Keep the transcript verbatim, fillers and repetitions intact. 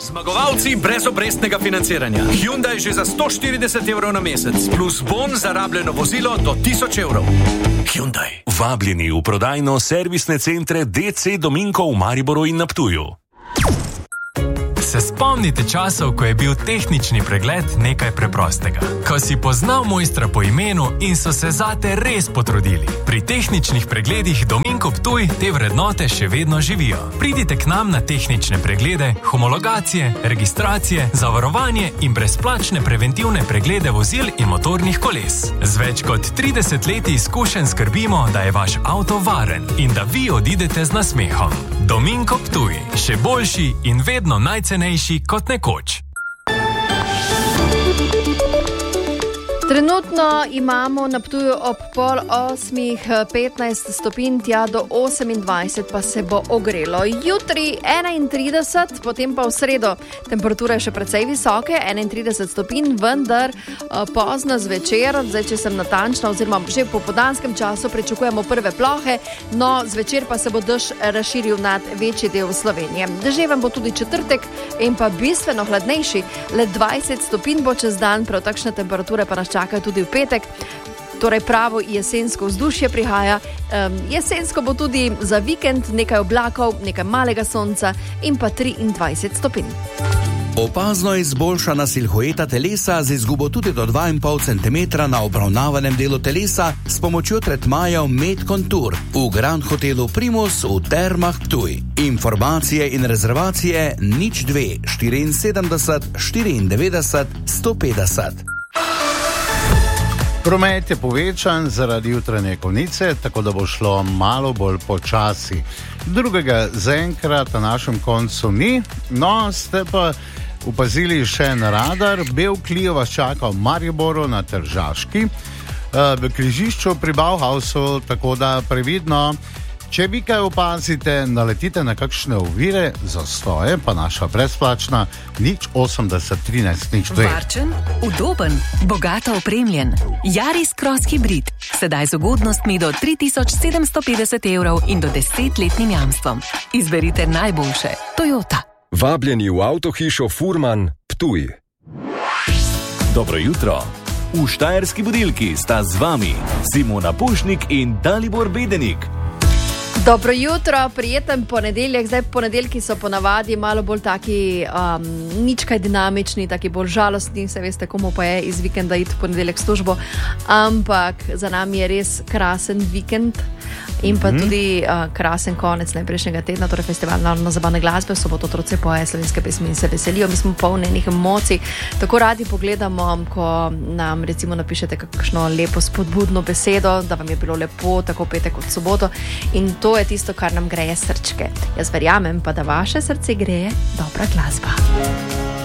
Zmagovalci brezobrestnega financiranja. Hyundai že za sto štirideset evrov na mesec, plus bon za rabljeno vozilo do tisoč evrov. Hyundai. Vabljeni v prodajno servisne centre D C Dominko v Mariboru in na Ptuju. Se spomnite časov, ko je bil tehnični pregled nekaj preprostega? Ko si poznal mojstra po imenu in so se zate res potrudili. Pri tehničnih pregledih Dominko Ptuj te vrednote še vedno živijo. Pridite k nam na tehnične preglede, homologacije, registracije, zavarovanje in brezplačne preventivne preglede vozil in motornih koles. Z več kot trideset leti izkušenj skrbimo, da je vaš avto varen in da vi odidete z nasmehom. Dominko Ptuj, še boljši in vedno najcenejši kot nekoč. Trenutno imamo na Ptuju ob pol osmih petnajst stopinj, tja do osemindvajset pa se bo ogrelo. Jutri enaintrideset, potem pa v sredo temperature še precej visoke, enaintrideset stopinj, vendar pozno zvečer, zdaj če sem natančna, oziroma že po podanskem času pričakujemo prve plohe, no zvečer pa se bo dež razširil nad večji del Slovenije. Deževen bo tudi četrtek in pa bistveno hladnejši, le dvajset stopinj bo čez dan, prav takšne temperature pa nas čaka tudi v petek, torej pravo jesensko vzdušje prihaja. Um, jesensko bo tudi za vikend, nekaj oblakov, nekaj malega sonca in pa triindvajset stopinj. Opazno izboljšana silhueta telesa z izgubo tudi do dva in pol centimetra na obravnavanem delu telesa s pomočjo tretmajev Med Contour v Grand Hotelu Primus v Termah Ptuj. Informacije in rezervacije nič dve štiriinsedemdeset štiriindevetdeset sto petdeset. Promet je povečan zaradi jutranje konice, tako da bo šlo malo bolj počasi. Drugega zaenkrat na našem koncu ni, no ste pa upazili še na radar. Bel Clio vas čaka v Mariboru na Tržaški, v križišču pri Bauhausu, tako da previdno. Če vi kaj opazite, naletite na kakšne ovire, zastoje, pa naša brezplačna nič osemdeset trinajst nič dve. Varčen, udoben, bogato opremljen. Yaris Cross Hybrid. Sedaj z ugodnostmi do tri tisoč sedemsto petdeset evrov in do desetletnim jamstvom. Izberite najboljše. Toyota. Vabljeni v avtohišo Furman Ptuj. Dobro jutro. V Štajerski budilki sta z vami Simona Pušnik in Dalibor Bedenik. Dobro jutro, prijeten ponedeljek. Zdaj ponedeljki so ponavadi malo bolj taki um, nič kaj dinamični, taki bolj žalostni, se veste, komu pa je iz vikenda iti ponedeljek v službo, ampak za nami je res krasen vikend in pa tudi uh, krasen konec najprejšnjega tedna, torej festival narodno-zabavne glasbe, v soboto otroci pojejo slovenske pesmi in se veselijo. Mi smo polni enih emocij, tako radi pogledamo, ko nam recimo napišete kakšno lepo spodbudno besedo, da vam je bilo lepo, tako petek kot soboto, in to je tisto, kar nam greje srčke. Jaz verjamem pa, da vaše srce greje dobra glasba.